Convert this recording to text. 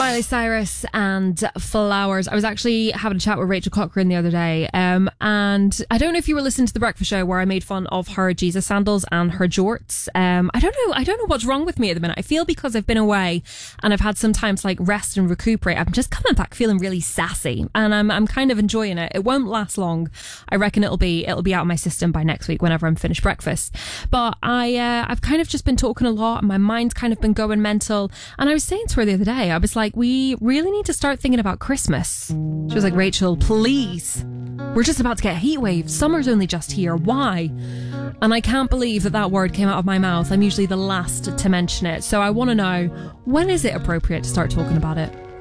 Miley Cyrus and Flowers. I was actually having a chat with Rachel Cochran the other day, and I don't know if you were listening to The Breakfast Show where I made fun of her Jesus sandals and her jorts. I don't know what's wrong with me at the minute. I feel because I've been away and I've had some time to like rest and recuperate, I'm just coming back feeling really sassy, and I'm kind of enjoying it. It won't last long. I reckon it'll be out of my system by next week whenever I'm finished breakfast. But I've kind of just been talking a lot, and my mind's kind of been going mental. And I was saying to her the other day, I was like, we really need to start thinking about Christmas. She was like, Rachel, please. We're just about to get a heat wave. Summer's only just here. Why? And I can't believe that word came out of my mouth. I'm usually the last to mention it. So I want to know, when is it appropriate to start talking about it?